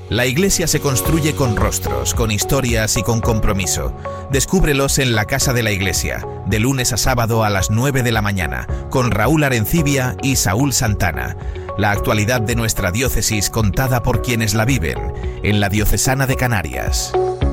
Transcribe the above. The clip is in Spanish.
La Iglesia se construye con rostros, con historias y con compromiso. Descúbrelos en la Casa de la Iglesia, de lunes a sábado a las 9 de la mañana, con Raúl Arencibia y Saúl Santana. La actualidad de nuestra diócesis contada por quienes la viven, en la Diocesana de Canarias.